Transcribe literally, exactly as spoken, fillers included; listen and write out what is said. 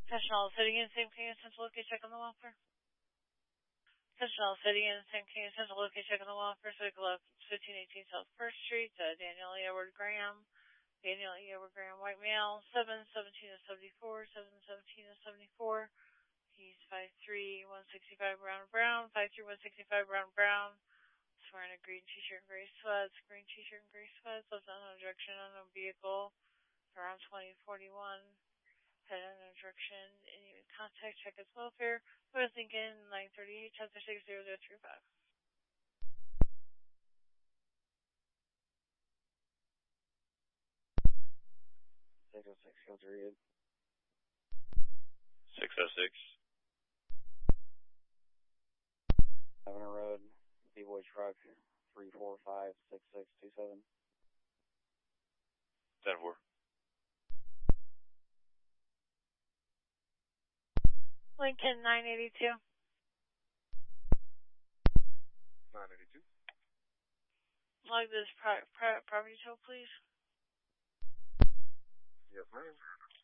Central City and same King and Central location check on the welfare. Central City and same King and Central location check on the welfare. So we go up fifteen eighteen South First Street to Daniel E. Edward Graham. Daniel E. Edward Graham, white male, seven seventeen to seventy-four, seven seventeen to seventy-four. He's five three, one sixty-five brown brown, five three, one sixty-five brown brown. He's wearing a green t-shirt and gray sweats, green t-shirt and gray sweats, left unknown direction, unknown vehicle, around twenty forty-one. Head unknown direction, any contact, check his welfare. North Lincoln, nine thirty-eight, chapter six zero zero three five. six oh six, go to read. six oh six. Avenue Road, B-Boy Truck, three four five six six two seven. ten four. Lincoln, nine eighty-two. nine eighty-two. Log this pri pri property tow, please. Yes, ma'am.